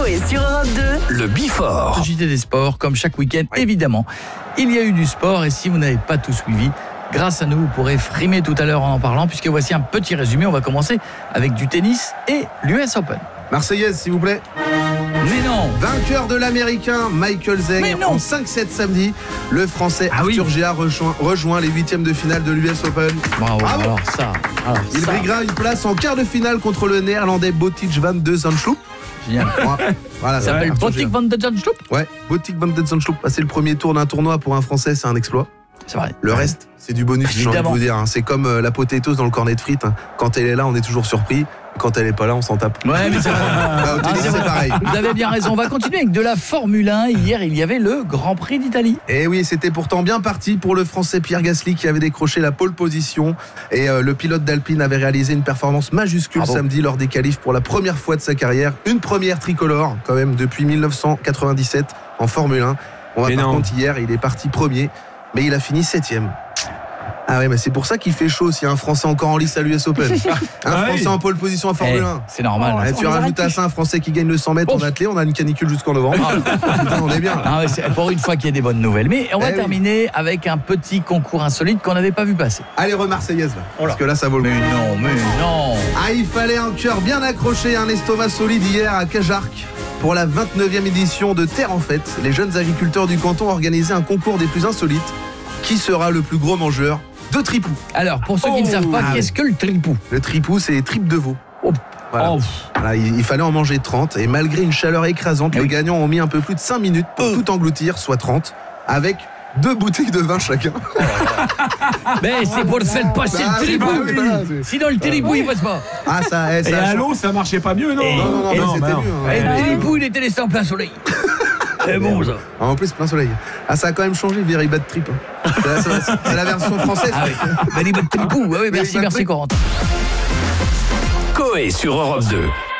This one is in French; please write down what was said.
Coé sur Europe 2. Le Before. JT des sports, comme chaque week-end, évidemment. Il y a eu du sport et si vous n'avez pas tout suivi, grâce à nous, vous pourrez frimer tout à l'heure en parlant, puisque voici un petit résumé. On va commencer avec du tennis et l'US Open. Marseillaise, s'il vous plaît. Mais non. Vainqueur de l'américain Michael Zeng en 5-7 samedi. Le français Arthur Géard rejoint les huitièmes de finale de l'US Open. Bravo. Alors ça. Il briguera une place en quart de finale contre le néerlandais Botic van de Zandschulp. Génial. Voilà, ça s'appelle Botic van de Zandschulp. Ouais, Botic van de Zandschulp. Passer le premier tour d'un tournoi pour un français, c'est un exploit. C'est vrai. Le reste, c'est du bonus, j'ai envie de vous dire. C'est comme la potatoes dans le cornet de frites. Quand elle est là, on est toujours surpris. Quand elle est pas là, on s'en tape. Ouais, mais c'est vrai. C'est pareil. Vous avez bien raison. On va continuer avec de la Formule 1. Hier, il y avait le Grand Prix d'Italie. Et oui, c'était pourtant bien parti pour le Français Pierre Gasly qui avait décroché la pole position. Et le pilote d'Alpine avait réalisé une performance majuscule samedi lors des qualifs pour la première fois de sa carrière. Une première tricolore, quand même, depuis 1997 en Formule 1. Par contre, hier, il est parti premier, mais il a fini 7e. Ah ouais, mais c'est pour ça qu'il fait chaud s'il y a un Français encore en lice à l'US Open. Français en pole position à Formule 1. C'est normal. Tu rajoutes à ça un Français qui gagne le 100 mètres en athlée, on a une canicule jusqu'en novembre. Putain, on est bien. C'est pour une fois qu'il y a des bonnes nouvelles. Mais on va terminer avec un petit concours insolite qu'on n'avait pas vu passer. Allez, Marseillaise là. Parce que là, ça vaut le coup. Mais non. Ah, il fallait un cœur bien accroché, un estomac solide hier à Cajarc. Pour la 29e édition de Terre en Fête, les jeunes agriculteurs du canton ont organisé un concours des plus insolites. Qui sera le plus gros mangeur de tripou? Alors, pour ceux qui ne savent pas, qu'est-ce que le tripou? Le tripou, c'est les tripes de veau. Voilà, il fallait en manger 30 et malgré une chaleur écrasante, les gagnants ont mis un peu plus de 5 minutes pour tout engloutir, soit 30, avec 2 bouteilles de vin chacun. Mais c'est pour le faire passer le tripou. Sinon le tripou il passe pas. Et à l'eau ça marchait pas mieux, non? Non, c'était mieux. Et le tripou il était laissé en plein soleil. C'est bon ça. En plus plein soleil. Ça a quand même changé, Very Bad Trip. C'est la version française. Very Bad Tripou. Merci Corentin. Coé sur Europe 2.